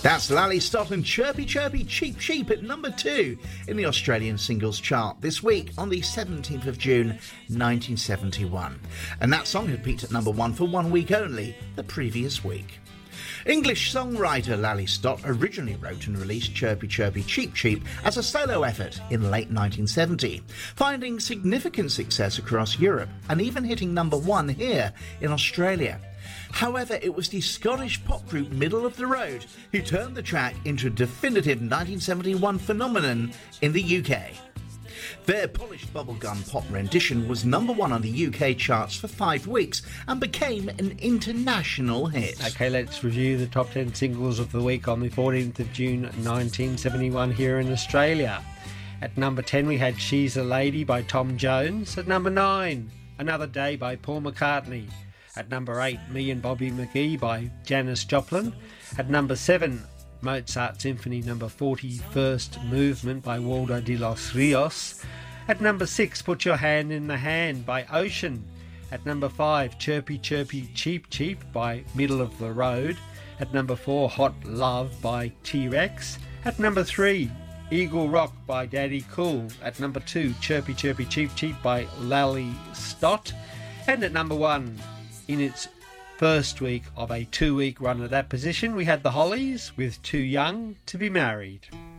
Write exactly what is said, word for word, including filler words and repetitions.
That's Lally Stott and Chirpy Chirpy Cheep Cheep at number two in the Australian singles chart this week on the seventeenth of June nineteen seventy-one. And that song had peaked at number one for one week only the previous week. English songwriter Lally Stott originally wrote and released Chirpy Chirpy Cheep Cheep as a solo effort in late nineteen seventy, finding significant success across Europe and even hitting number one here in Australia. However, it was the Scottish pop group Middle of the Road who turned the track into a definitive nineteen seventy-one phenomenon in the U K. Their polished bubblegum pop rendition was number one on the U K charts for five weeks and became an international hit. OK, let's review the top ten singles of the week on the fourteenth of June nineteen seventy-one here in Australia. At number ten we had She's a Lady by Tom Jones. At number nine, Another Day by Paul McCartney. At number eight, Me and Bobby McGee by Janis Joplin. At number seven, Mozart Symphony number forty-first Movement by Waldo de los Rios. At number six, Put Your Hand in the Hand by Ocean. At number five, Chirpy Chirpy Cheep Cheep by Middle of the Road. At number four, Hot Love by T-Rex. At number three, Eagle Rock by Daddy Cool. At number two, Chirpy Chirpy Cheep Cheep by Lally Stott. And at number one, in its first week of a two-week run at that position, we had the Hollies with Too Young to Be Married.